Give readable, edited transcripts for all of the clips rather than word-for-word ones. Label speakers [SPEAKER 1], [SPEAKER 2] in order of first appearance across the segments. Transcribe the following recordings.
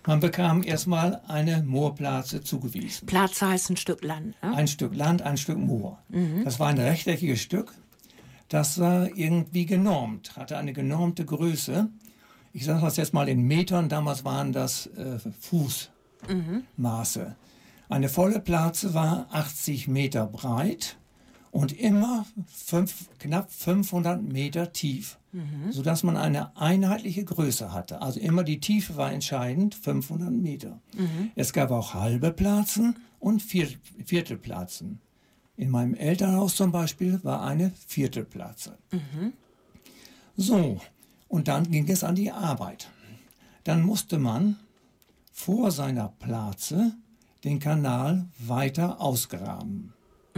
[SPEAKER 1] Man bekam erstmal eine Moorplaze zugewiesen.
[SPEAKER 2] Plaze heißt ein Stück Land, ne?
[SPEAKER 1] Ein Stück Land, ein Stück Moor. Das war ein rechteckiges Stück. Das war irgendwie genormt, hatte eine genormte Größe. Ich sage das jetzt mal in Metern, damals waren das Fußmaße. Eine volle Plaze war 80 Meter breit und immer knapp 500 Meter tief, sodass man eine einheitliche Größe hatte. Also immer die Tiefe war entscheidend, 500 Meter. Es gab auch halbe Plazen und Viertelplazen. In meinem Elternhaus zum Beispiel war eine Viertelplaze. So, und dann ging es an die Arbeit. Dann musste man vor seiner Plaze den Kanal weiter ausgraben.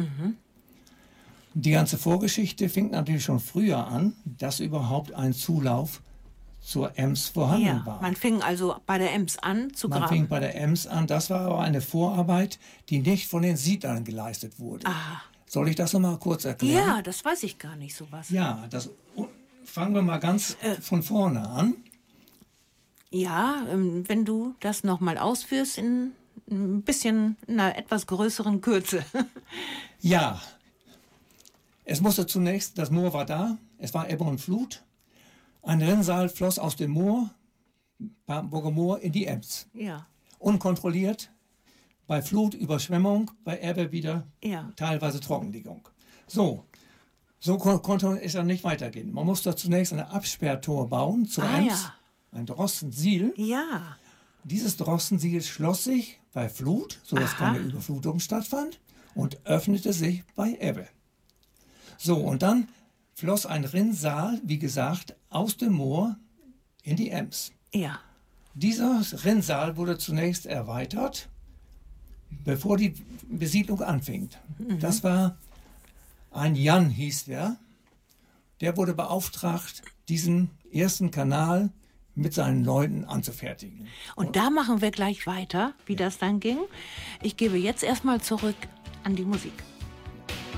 [SPEAKER 1] Die ganze Vorgeschichte fing natürlich schon früher an, dass überhaupt ein Zulauf zur Ems vorhanden war.
[SPEAKER 2] Man fing also bei der Ems an zu graben.
[SPEAKER 1] Man fing bei der Ems an. Das war aber eine Vorarbeit, die nicht von den Siedlern geleistet wurde.
[SPEAKER 2] Aha.
[SPEAKER 1] Soll ich das noch mal kurz erklären?
[SPEAKER 2] Ja, das weiß ich gar nicht sowas.
[SPEAKER 1] Ja, fangen wir mal ganz von vorne an.
[SPEAKER 2] Ja, wenn du das noch mal ausführst in ein bisschen einer etwas größeren Kürze.
[SPEAKER 1] Ja, es musste zunächst, das Moor war da, es war Ebbe und Flut. Ein Rinnsal floss aus dem Moor, Papenburger Moor, in die Ems.
[SPEAKER 2] Ja.
[SPEAKER 1] Unkontrolliert, bei Flut Überschwemmung, bei Ebbe wieder teilweise Trockenlegung. So konnte es dann nicht weitergehen. Man musste zunächst ein Absperrtor bauen zur Ems, ein Drossensiel.
[SPEAKER 2] Ja.
[SPEAKER 1] Dieses Drossensiel schloss sich bei Flut, sodass keine Überflutung stattfand, und öffnete sich bei Ebbe. So, und dann floss ein Rinnsal, wie gesagt, aus dem Moor in die Ems.
[SPEAKER 2] Ja.
[SPEAKER 1] Dieser Rinnsal wurde zunächst erweitert, bevor die Besiedlung anfing. Das war ein Jan, hieß der. Der wurde beauftragt, diesen ersten Kanal mit seinen Leuten anzufertigen.
[SPEAKER 2] Und da machen wir gleich weiter, wie das dann ging. Ich gebe jetzt erstmal zurück an die Musik.